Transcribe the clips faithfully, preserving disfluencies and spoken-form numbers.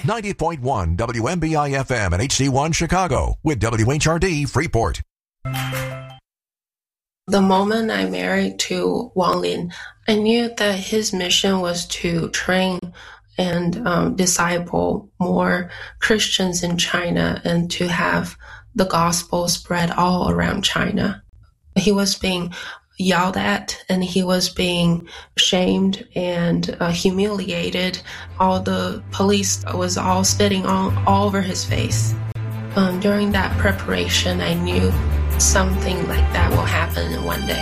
ninety point one W M B I F M and H C one Chicago with W H R D Freeport. The moment I married to Wang Lin, I knew that his mission was to train and um, disciple more Christians in China and to have the gospel spread all around China. He was being yelled at and he was being shamed and uh, humiliated. All the police was all spitting on, all over his face. Um, during that preparation, I knew something like that will happen one day.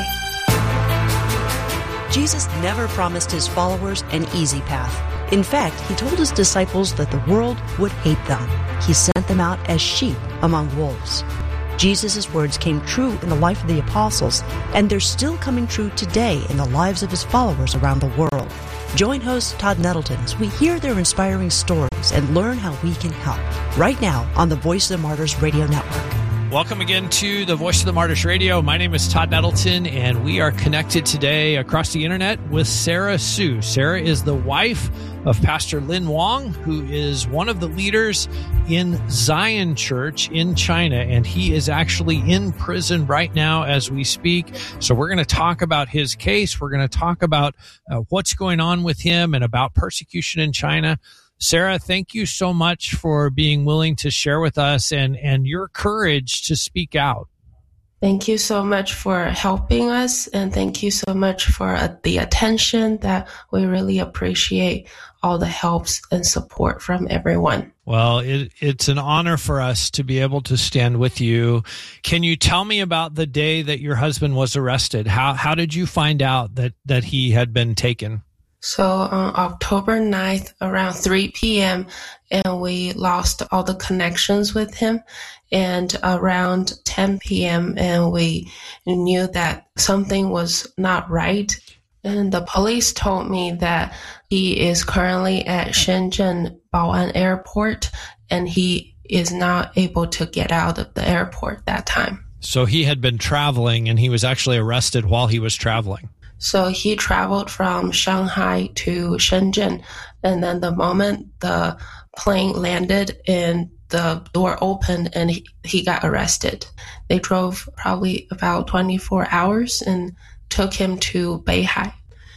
Jesus never promised his followers an easy path. In fact, he told his disciples that the world would hate them. He sent them out as sheep among wolves. Jesus' words came true in the life of the apostles, and they're still coming true today in the lives of his followers around the world. Join host Todd Nettleton as we hear their inspiring stories and learn how we can help. Right now on the Voice of the Martyrs Radio Network. Welcome again to the Voice of the Martyrs Radio. My name is Todd Nettleton, and we are connected today across the internet with Sarah Su. Sarah is the wife of Pastor Lin Wang, who is one of the leaders in Zion Church in China, and he is actually in prison right now as we speak. So we're going to talk about his case. We're going to talk about uh, what's going on with him and about persecution in China. Sarah, thank you so much for being willing to share with us and, and your courage to speak out. Thank you so much for helping us, and thank you so much for uh, the attention that we really appreciate all the helps and support from everyone. Well, it, it's an honor for us to be able to stand with you. Can you tell me about the day that your husband was arrested? How how did you find out that, that he had been taken? So on October ninth, around three p.m., and we lost all the connections with him. And around ten p.m., and we knew that something was not right. And the police told me that he is currently at Shenzhen Baoan Airport, and he is not able to get out of the airport that time. So he had been traveling, and he was actually arrested while he was traveling. So he traveled from Shanghai to Shenzhen, and then the moment the plane landed and the door opened and he, he got arrested. They drove probably about twenty-four hours and took him to Beihai,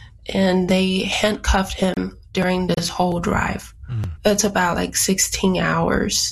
and they handcuffed him during this whole drive. Mm. It's about like sixteen hours.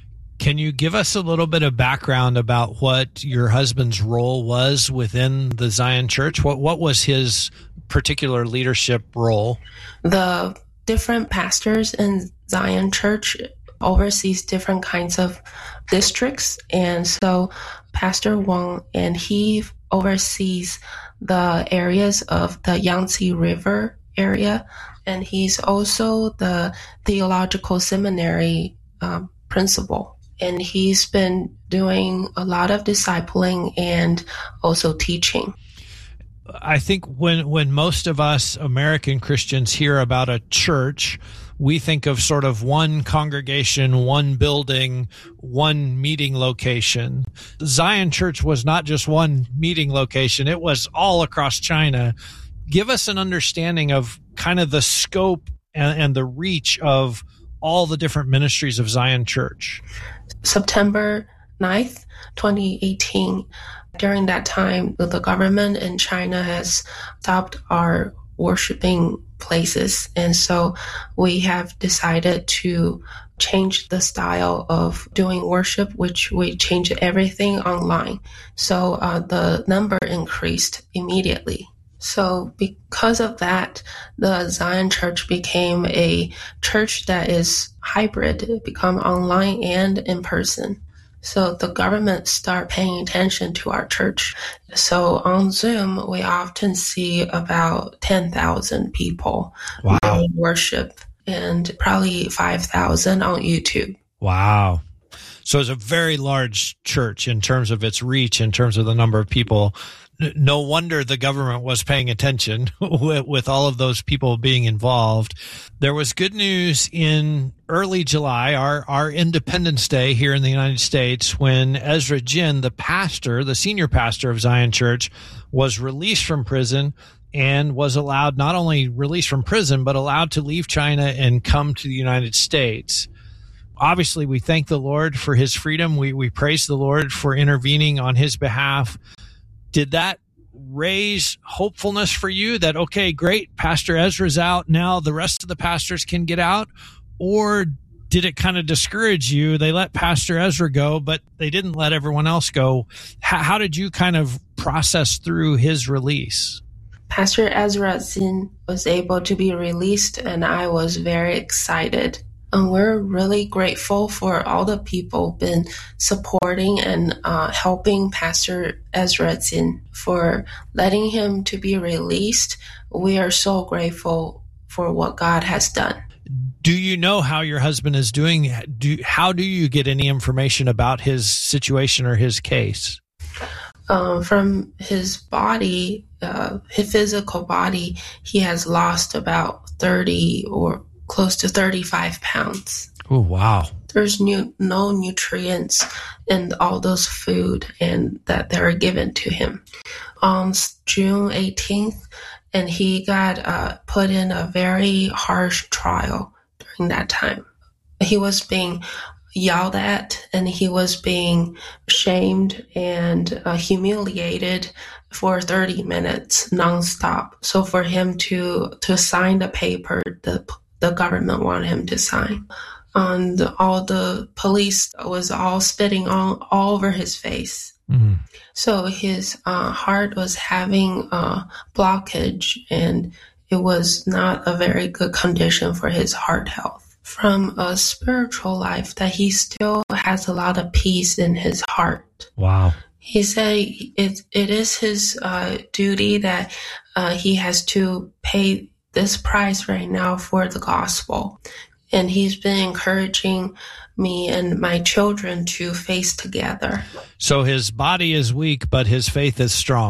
Can you give us a little bit of background about what your husband's role was within the Zion Church? What what was his particular leadership role? The different pastors in Zion Church oversees different kinds of districts. And so Pastor Wang, and he oversees the areas of the Yangtze River area. And he's also the theological seminary um, principal. And he's been doing a lot of discipling and also teaching. I think when when most of us American Christians hear about a church, we think of sort of one congregation, one building, one meeting location. Zion Church was not just one meeting location. It was all across China. Give us an understanding of kind of the scope and, and the reach of all the different ministries of Zion Church. September ninth, twenty eighteen, during that time, the government in China has stopped our worshiping places. And so we have decided to change the style of doing worship, which we changed everything online. So uh, the number increased immediately. So because of that, the Zion Church became a church that is hybrid. It became online and in person. So the government started paying attention to our church. So on Zoom, we often see about ten thousand people wow. doing worship, and probably five thousand on YouTube. Wow. So it's a very large church in terms of its reach, in terms of the number of people. No wonder the government was paying attention with, with all of those people being involved. There was good news in early July, our, our Independence Day here in the United States, when Ezra Jin, the pastor, the senior pastor of Zion Church, was released from prison and was allowed, not only released from prison, but allowed to leave China and come to the United States. obviously we thank the Lord for his freedom. We, we praise the Lord for intervening on his behalf. Did that raise hopefulness for you that, okay, great, Pastor Ezra's out now, the rest of the pastors can get out? Or did it kind of discourage you? They let Pastor Ezra go, but they didn't let everyone else go. How, how did you kind of process through his release? Pastor Ezra Zin was able to be released, and I was very excited. And we're really grateful for all the people been supporting and uh, helping Pastor Ezra Zin for letting him to be released. We are so grateful for what God has done. Do you know how your husband is doing? Do, how do you get any information about his situation or his case? Uh, from his body, uh, his physical body, he has lost about thirty or close to thirty-five pounds. Oh, wow. There's new, no nutrients in all those food and that they are given to him. On June eighteenth, and he got uh, put in a very harsh trial during that time. He was being yelled at, and he was being shamed and uh, humiliated for thirty minutes nonstop. So for him to, to sign the paper, the the government wanted him to sign. And all the police was all spitting all, all over his face. Mm-hmm. So his uh, heart was having a blockage, and it was not a very good condition for his heart health. From a spiritual life, that he still has a lot of peace in his heart. Wow. He said it, it is his uh, duty that uh, he has to pay this price right now for the gospel. And he's been encouraging me and my children to face together. So his body is weak, but his faith is strong.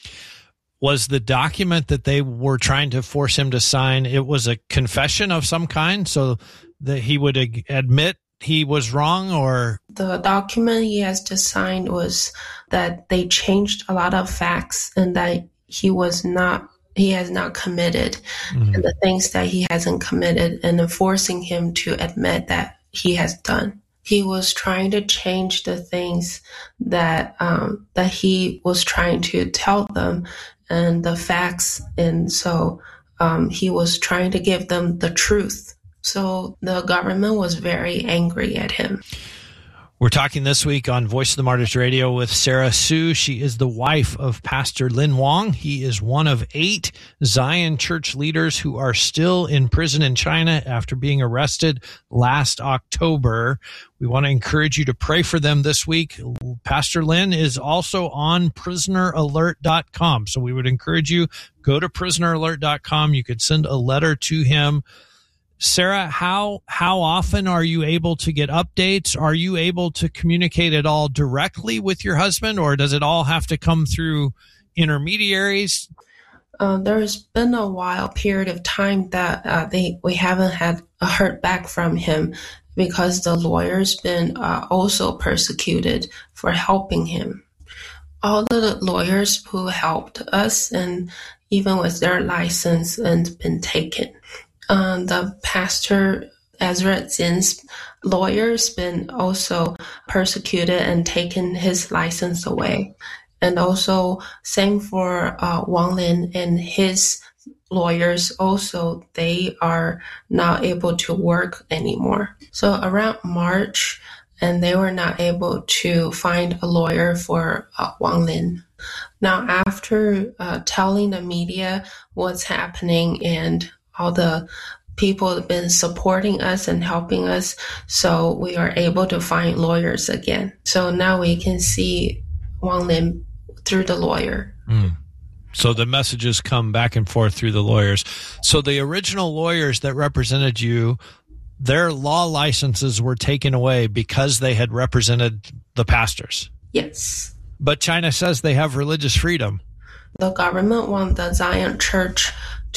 Was the document that they were trying to force him to sign, it was a confession of some kind, so that he would ag- admit he was wrong? Or the document he has to sign was that they changed a lot of facts, and that he was not he has not committed, mm-hmm. and the things that he hasn't committed, and forcing him to admit that he has done. He was trying to change the things that um, that he was trying to tell them, and the facts, and so um, he was trying to give them the truth. So the government was very angry at him. We're talking this week on Voice of the Martyrs Radio with Sarah Su. She is the wife of Pastor Lin Wang. He is one of eight Zion Church leaders who are still in prison in China after being arrested last October. We want to encourage you to pray for them this week. Pastor Lin is also on prisoner alert dot com. So we would encourage you, go to prisoner alert dot com. You could send a letter to him. Sarah, how how often are you able to get updates? Are you able to communicate at all directly with your husband, or does it all have to come through intermediaries? Uh, there's been a while period of time that uh, they we haven't had heard back from him, because the lawyer's been uh, also persecuted for helping him. All the lawyers who helped us, and even with their license, and been taken. Um, the Pastor Ezra Zin's lawyer's been also persecuted and taken his license away. And also same for uh, Wang Lin and his lawyers also, they are not able to work anymore. So around March, and they were not able to find a lawyer for uh, Wang Lin. Now, after uh, telling the media what's happening and all the people have been supporting us and helping us, so we are able to find lawyers again. So now we can see Wang Lin through the lawyer. Mm. So the messages come back and forth through the lawyers. So the original lawyers that represented you, their law licenses were taken away because they had represented the pastors. Yes. But China says they have religious freedom. The government wants the Zion Church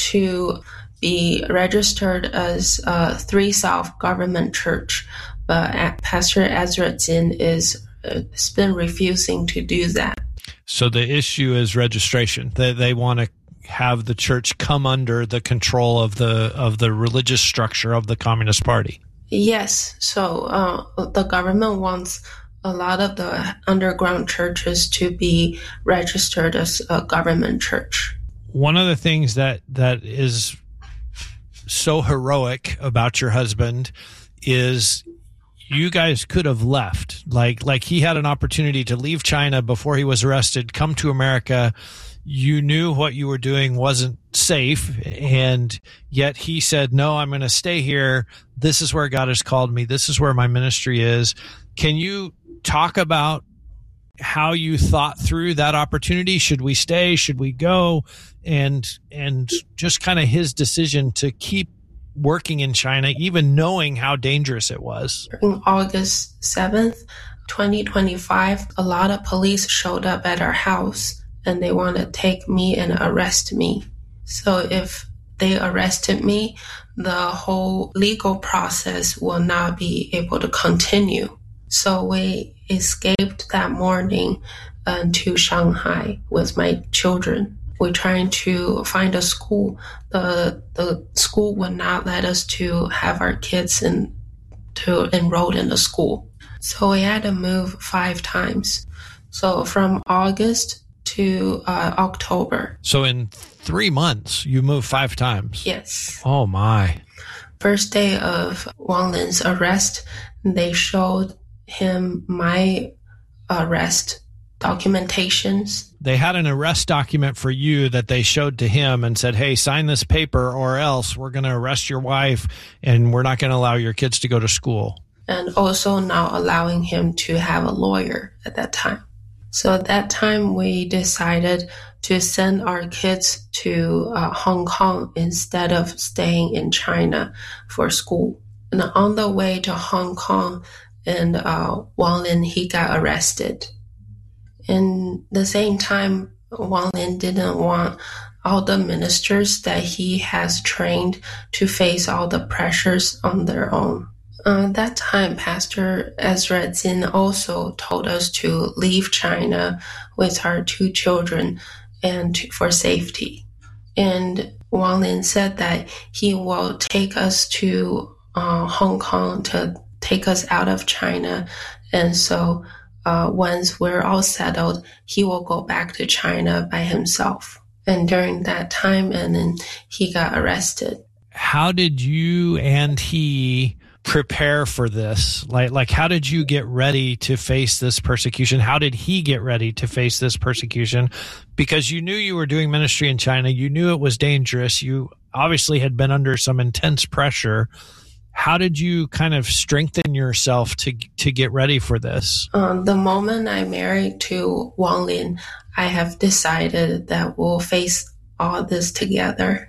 to be registered as a Three South government church, but Pastor Ezra Zin is uh, has been refusing to do that. So the issue is registration. They they want to have the church come under the control of the of the religious structure of the Communist Party. Yes. So uh, the government wants a lot of the underground churches to be registered as a government church. One of the things that, that is so heroic about your husband is you guys could have left. Like, like he had an opportunity to leave China before he was arrested, come to America. You knew what you were doing wasn't safe, and yet he said, no, I'm going to stay here. This is where God has called me. This is where my ministry is. Can you talk about how you thought through that opportunity? Should we stay? Should we go? And, and just kind of his decision to keep working in China, even knowing how dangerous it was. On August seventh, twenty twenty-five, a lot of police showed up at our house and they want to take me and arrest me. So if they arrested me, the whole legal process will not be able to continue. So we escaped that morning uh, to Shanghai with my children. We're trying to find a school. The the school would not let us to have our kids in, to enroll in the school. So we had to move five times. So from August to uh, October. So in three months, you moved five times? Yes. Oh, my. First day of Wang Lin's arrest, they showed him my arrest documentations. They had an arrest document for you that they showed to him and said, hey, sign this paper or else we're going to arrest your wife and we're not going to allow your kids to go to school. And also not allowing him to have a lawyer at that time. So at that time, we decided to send our kids to uh, Hong Kong instead of staying in China for school. And on the way to Hong Kong, and uh, Wang Lin, he got arrested. And the same time, Wang Lin didn't want all the ministers that he has trained to face all the pressures on their own. Uh, that time, Pastor Ezra Zin also told us to leave China with our two children and to, for safety. And Wang Lin said that he will take us to uh, Hong Kong to take us out of China. And so uh, once we're all settled, he will go back to China by himself. And during that time, and then he got arrested. How did you and he prepare for this? Like, like, how did you get ready to face this persecution? How did he get ready to face this persecution? Because you knew you were doing ministry in China. You knew it was dangerous. You obviously had been under some intense pressure. How did you kind of strengthen yourself to to get ready for this? Um, the moment I married to Wang Lin, I have decided that we'll face all this together.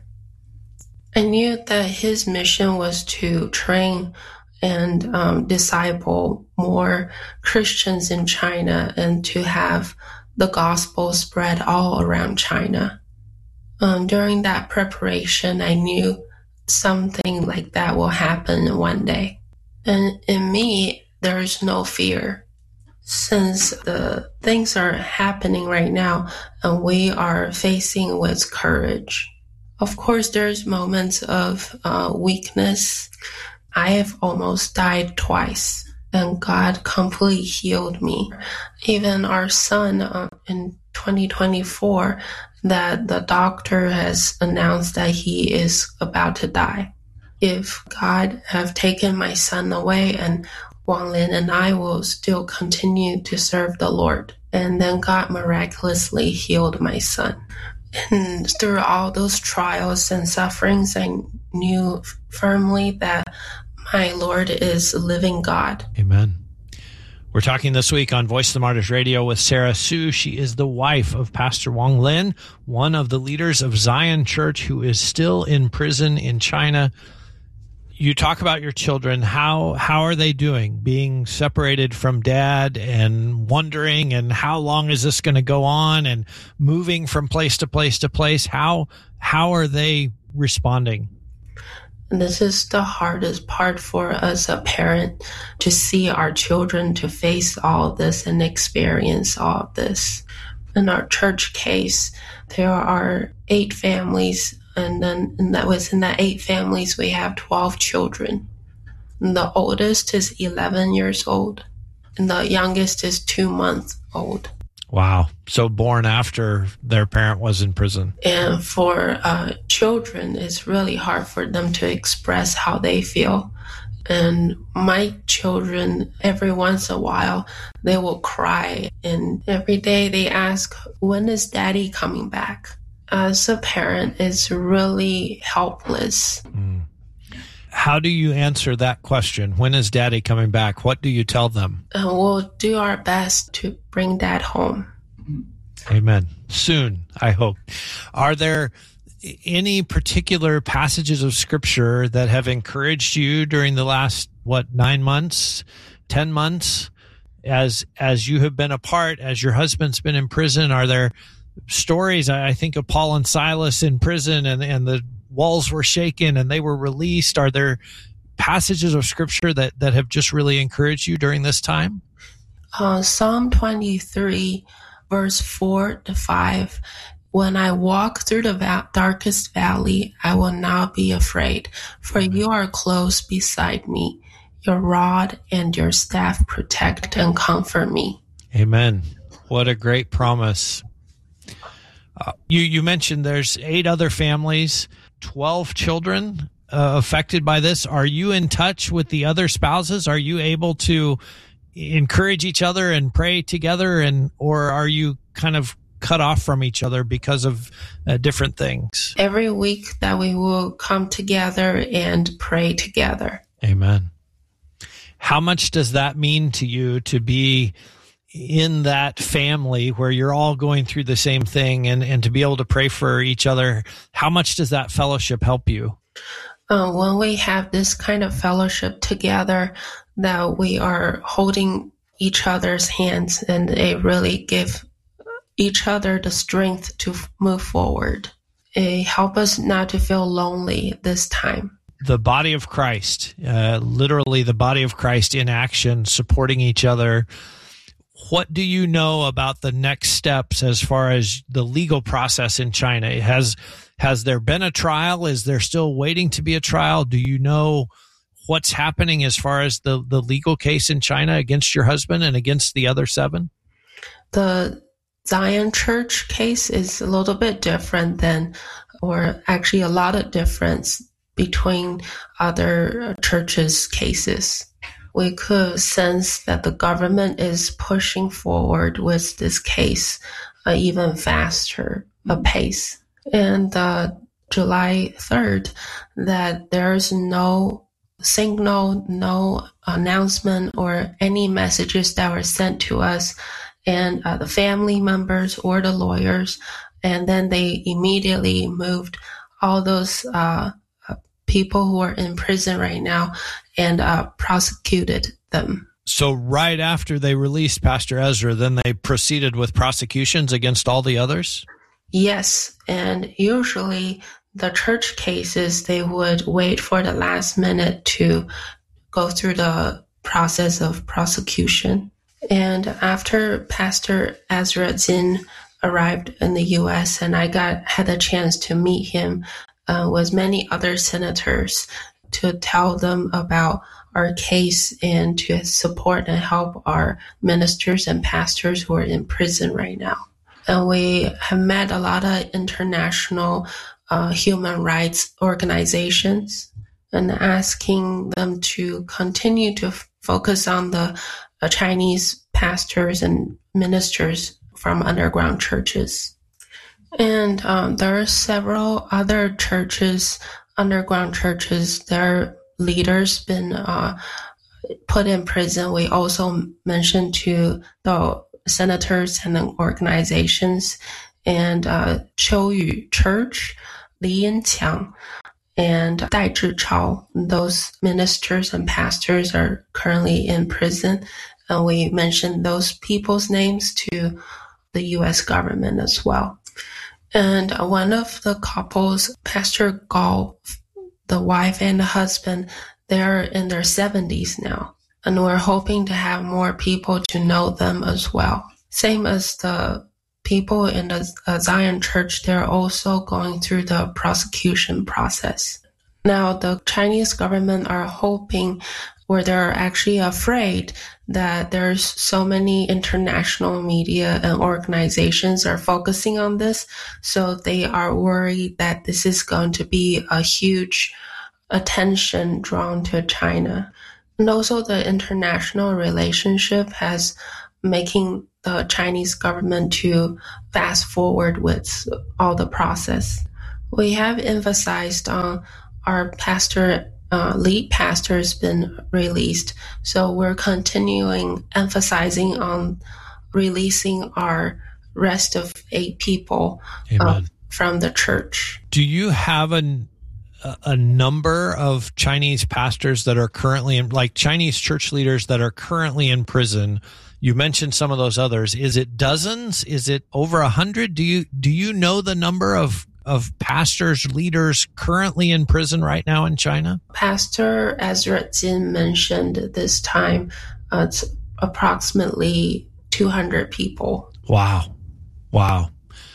I knew that his mission was to train and um, disciple more Christians in China and to have the gospel spread all around China. Um, during that preparation, I knew something like that will happen one day. And in me, there is no fear. Since the things are happening right now and we are facing with courage. Of course, there's moments of uh, weakness. I have almost died twice, and God completely healed me. Even our son uh, in twenty twenty-four, that the doctor has announced that he is about to die. If God have taken my son away, and Wang Lin and I will still continue to serve the Lord. And then God miraculously healed my son. And through all those trials and sufferings, I knew firmly that my Lord is a living God. Amen. We're talking this week on Voice of the Martyrs Radio with Sarah Su. She is the wife of Pastor Wang Lin, one of the leaders of Zion Church, who is still in prison in China. You talk about your children. How how are they doing, being separated from dad and wondering, and how long is this going to go on, and moving from place to place to place? How how are they responding? And this is the hardest part for us, a parent, to see our children to face all this and experience all of this. In our church case, there are eight families. And then and that was in that eight families, we have twelve children. The oldest is eleven years old, and the youngest is two months old. Wow. So born after their parent was in prison. And for uh, children, it's really hard for them to express how they feel. And my children, every once in a while, they will cry. And every day they ask, when is daddy coming back? As a parent, it's really helpless. Mm. How do you answer that question? When is daddy coming back? What do you tell them? Uh, we'll do our best to bring dad home. Amen. Soon, I hope. Are there any particular passages of Scripture that have encouraged you during the last, what, nine months, ten months, as as you have been apart, as your husband's been in prison? Are there stories? I think of Paul and Silas in prison, and, and the walls were shaken and they were released. Are there passages of Scripture that, that have just really encouraged you during this time? Uh, Psalm twenty-three, verse four to five. When I walk through the va- darkest valley, I will not be afraid, for you are close beside me. Your rod and your staff protect and comfort me. Amen. What a great promise. Uh, you, you mentioned there's eight other families, twelve children uh, affected by this. Are you in touch with the other spouses? Are you able to encourage each other and pray together, and or are you kind of cut off from each other because of uh, different things? Every week that we will come together and pray together. Amen. How much does that mean to you to be in that family where you're all going through the same thing, and, and to be able to pray for each other? How much does that fellowship help you? Uh, when we have this kind of fellowship together, that we are holding each other's hands, and it really give each other the strength to move forward. It help us not to feel lonely this time. The body of Christ, uh, literally the body of Christ in action, supporting each other. What do you know about the next steps as far as the legal process in China? Has has there been a trial? Is there still waiting to be a trial? Do you know what's happening as far as the, the legal case in China against your husband and against the other seven? The Zion Church case is a little bit different than, or actually a lot of difference between other churches' cases. We could sense that the government is pushing forward with this case uh, even faster a pace. And uh, July third, that there's no signal, no announcement or any messages that were sent to us and uh, the family members or the lawyers. And then they immediately moved all those uh, people who are in prison right now and uh, prosecuted them. So right after they released Pastor Ezra, then they proceeded with prosecutions against all the others? Yes, and usually the church cases, they would wait for the last minute to go through the process of prosecution. And after Pastor Ezra Zin arrived in the U S and I got had a chance to meet him uh, with many other senators to tell them about our case and to support and help our ministers and pastors who are in prison right now. And we have met a lot of international uh, human rights organizations and asking them to continue to f- focus on the uh, Chinese pastors and ministers from underground churches. And um, there are several other churches, underground churches, their leaders been uh, put in prison. We also mentioned to the senators and organizations, and uh, Qiuyu Church, Li Yanqiang, and Dai Zhichao. Those ministers and pastors are currently in prison. And we mentioned those people's names to the U S government as well. And one of the couples, Pastor Gao, the wife and the husband, they're in their seventies now. And we're hoping to have more people to know them as well. Same as the people in the uh, Zion Church, they're also going through the prosecution process. Now, the Chinese government are hoping, or they're actually afraid, that there's so many international media and organizations are focusing on this. So they are worried that this is going to be a huge attention drawn to China. And also the international relationship has making the Chinese government to fast forward with all the process. We have emphasized on our pastor Uh, lead pastor has been released. So we're continuing emphasizing on releasing our rest of eight people uh, from the church. Do you have an, a number of Chinese pastors that are currently in, like Chinese church leaders that are currently in prison? You mentioned some of those others. Is it dozens? Is it over a hundred? Do you, do you know the number of of pastors, leaders currently in prison right now in China? Pastor Ezra Jin mentioned this time uh, it's approximately two hundred people. Wow. Wow.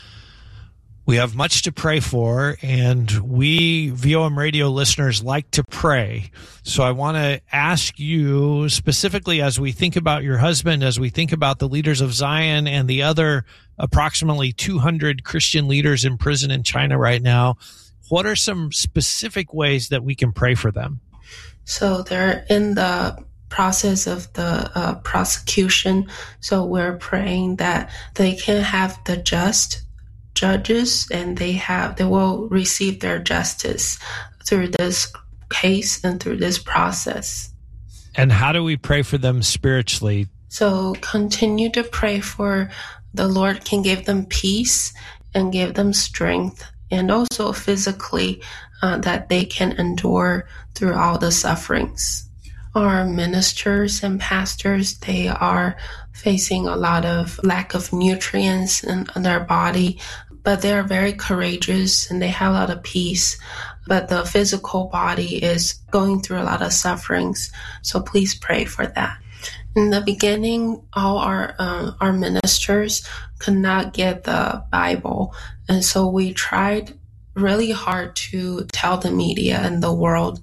We have much to pray for, and we V O M radio listeners like to pray. So I want to ask you specifically, as we think about your husband, as we think about the leaders of Zion and the other approximately two hundred Christian leaders in prison in China right now, what are some specific ways that we can pray for them? So they're in the process of the uh, prosecution. So we're praying that they can have the just judges, and they have they will receive their justice through this case and through this process. And how do we pray for them spiritually? So continue to pray for the Lord can give them peace and give them strength, and also physically uh, that they can endure through all the sufferings. Our ministers and pastors, they are facing a lot of lack of nutrients in, in their body, but they are very courageous and they have a lot of peace. But the physical body is going through a lot of sufferings. So please pray for that. In the beginning, all our uh, our ministers could not get the Bible. And so we tried really hard to tell the media and the world.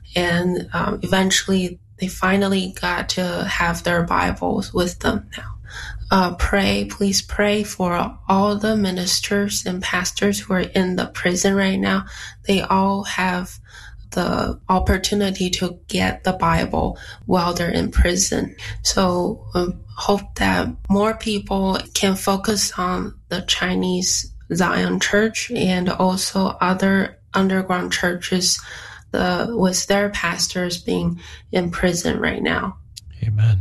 And um, eventually, they finally got to have their Bibles with them now. Uh, pray, please pray for all the ministers and pastors who are in the prison right now. They all have the opportunity to get the Bible while they're in prison. So um, hope that more people can focus on the Chinese Zion Church and also other underground churches the, with their pastors being in prison right now. Amen.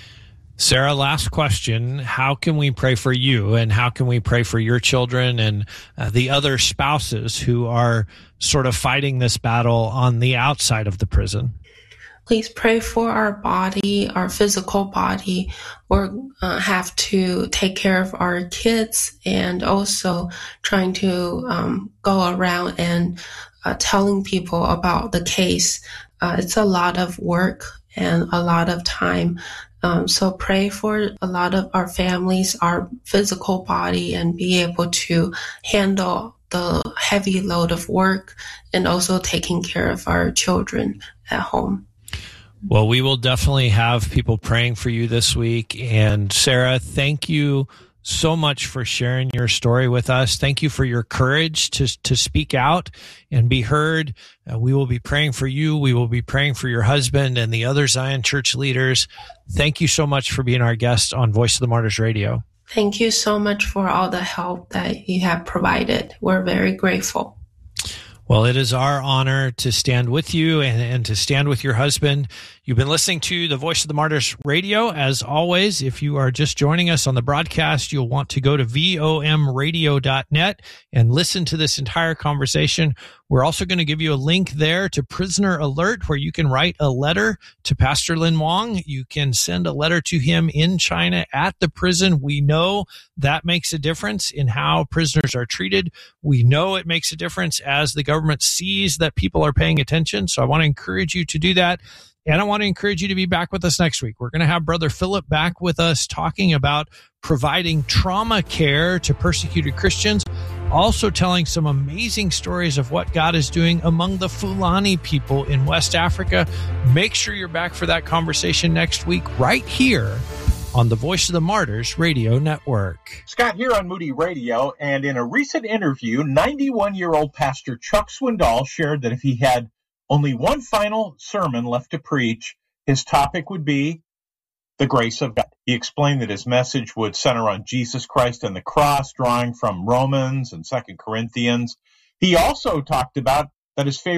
Sarah, last question. How can we pray for you, and how can we pray for your children and uh, the other spouses who are sort of fighting this battle on the outside of the prison? Please pray for our body, our physical body. We uh, have to take care of our kids, and also trying to um, go around and uh, telling people about the case. Uh, it's a lot of work and a lot of time. Um, so pray for a lot of our families, our physical body, and be able to handle the heavy load of work and also taking care of our children at home. Well, we will definitely have people praying for you this week. And Sarah, thank you so much for sharing your story with us. Thank you for your courage to to speak out and be heard. Uh, we will be praying for you. We will be praying for your husband and the other Zion Church leaders. Thank you so much for being our guest on Voice of the Martyrs Radio. Thank you so much for all the help that you have provided. We're very grateful. Well, it is our honor to stand with you and, and to stand with your husband. You've been listening to the Voice of the Martyrs Radio. As always, if you are just joining us on the broadcast, you'll want to go to V O M radio dot net and listen to this entire conversation. We're also going to give you a link there to Prisoner Alert, where you can write a letter to Pastor Lin Wang. You can send a letter to him in China at the prison. We know that makes a difference in how prisoners are treated. We know it makes a difference as the government sees that people are paying attention. So I want to encourage you to do that. And I want to encourage you to be back with us next week. We're going to have Brother Philip back with us talking about providing trauma care to persecuted Christians, also telling some amazing stories of what God is doing among the Fulani people in West Africa. Make sure you're back for that conversation next week right here on the Voice of the Martyrs Radio Network. Scott here on Moody Radio, and in a recent interview, ninety-one-year-old Pastor Chuck Swindoll shared that if he had only one final sermon left to preach, his topic would be the grace of God. He explained that his message would center on Jesus Christ and the cross, drawing from Romans and Second Corinthians. He also talked about that his favorite